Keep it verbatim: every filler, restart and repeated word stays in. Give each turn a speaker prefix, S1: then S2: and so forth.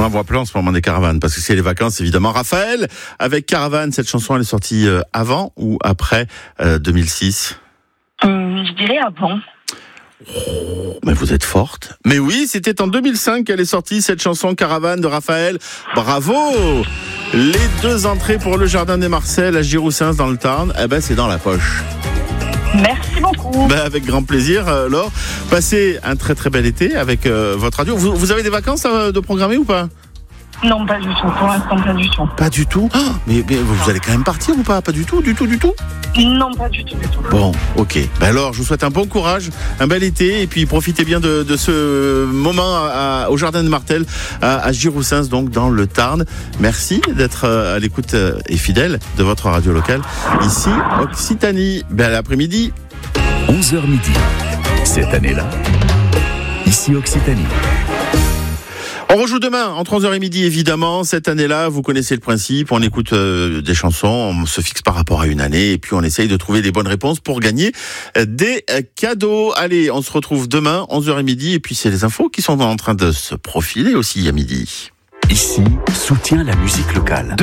S1: en voit plein en ce moment des caravanes, parce que c'est les vacances évidemment. Raphaël, avec Caravane, cette chanson elle est sortie avant ou après euh, deux mille six?
S2: Hum, je dirais avant.
S1: Oh, mais vous êtes forte. Mais oui, c'était en deux mille cinq qu'elle est sortie, cette chanson Caravane de Raphaël. Bravo! Les deux entrées pour le Jardin des Marcels à Giroussens dans le Tarn, eh ben c'est dans la poche.
S2: Merci beaucoup.
S1: Ben avec grand plaisir, euh, Laure. Passez un très très bel été avec euh, votre radio. Vous, vous avez des vacances euh, de programmer ou pas?
S2: Non, pas du tout. Pour l'instant, pas du tout.
S1: Pas du tout. Ah, mais, mais vous allez quand même partir ou pas? Pas du tout, du tout, du tout.
S2: Non, pas du tout, du tout.
S1: Bon, ok. Ben alors, je vous souhaite un bon courage, un bel été, et puis profitez bien de, de ce moment à, à, au Jardin de Martel, à, à Giroussens, donc dans le Tarn. Merci d'être à l'écoute et fidèle de votre radio locale, ici, Occitanie. Bel après-midi.
S3: onze heures midi. Cette année-là, ici Occitanie.
S1: On rejoue demain, entre onze heures et midi, évidemment. Cette année-là, vous connaissez le principe. On écoute euh, des chansons, on se fixe par rapport à une année, et puis on essaye de trouver des bonnes réponses pour gagner euh, des euh, cadeaux. Allez, on se retrouve demain, onze heures et midi, et puis c'est les infos qui sont en train de se profiler aussi à midi.
S3: Ici, soutient la musique locale.